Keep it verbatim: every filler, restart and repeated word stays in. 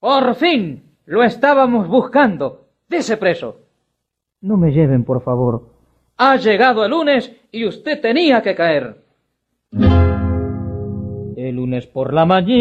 Por fin. Lo estábamos buscando. Dese preso. No me lleven, por favor. Ha llegado el lunes y usted tenía que caer. El lunes por la mañana